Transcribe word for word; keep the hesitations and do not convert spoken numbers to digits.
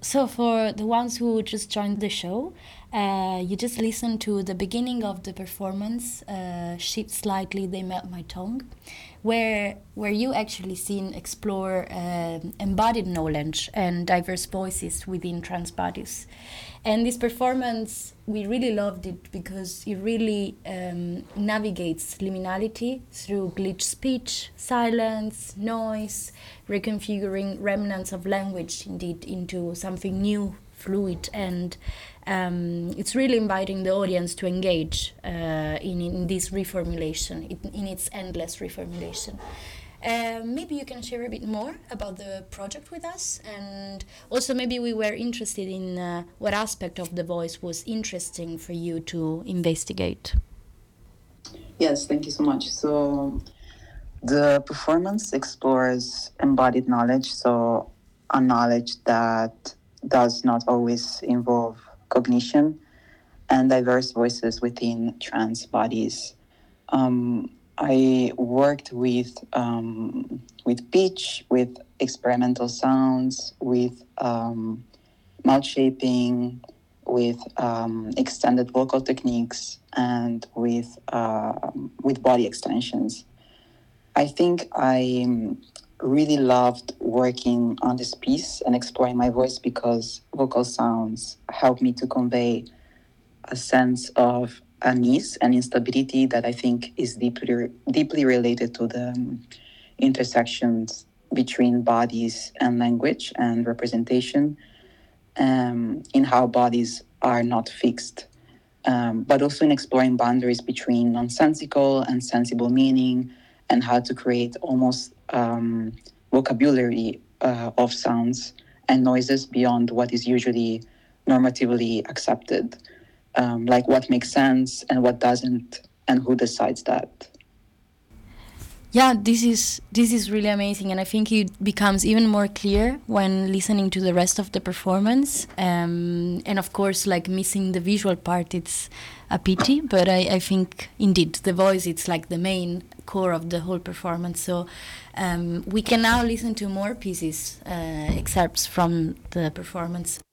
So for the ones who just joined the show, uh, you just listen to the beginning of the performance, uh, Shift Slightly, They Melt My Tongue, where where you actually seen explore uh, embodied knowledge and diverse voices within trans bodies. And this performance, we really loved it because it really um, navigates liminality through glitch speech, silence, noise, reconfiguring remnants of language indeed into something new, fluid, and um, it's really inviting the audience to engage uh, in, in this reformulation, in, in its endless reformulation. Uh, maybe you can share a bit more about the project with us, and also maybe we were interested in uh, what aspect of the voice was interesting for you to investigate. Yes, thank you so much. So the performance explores embodied knowledge, so a knowledge that does not always involve cognition, and diverse voices within trans bodies. Um, I worked with um, with pitch, with experimental sounds, with um, mouth shaping, with um, extended vocal techniques, and with uh, with body extensions. I think I really loved working on this piece and exploring my voice because vocal sounds help me to convey a sense of unease and instability that I think is deeply deeply related to the um, intersections between bodies and language and representation, um, in how bodies are not fixed, um, but also in exploring boundaries between nonsensical and sensible meaning, and how to create almost um, vocabulary uh, of sounds and noises beyond what is usually normatively accepted, um, like what makes sense and what doesn't, and who decides that. Yeah, this is this is really amazing, and I think it becomes even more clear when listening to the rest of the performance. Um, and of course, like missing the visual part, it's a pity. But I, I think indeed the voice, it's like the main core of the whole performance. So um, we can now listen to more pieces, uh, excerpts from the performance.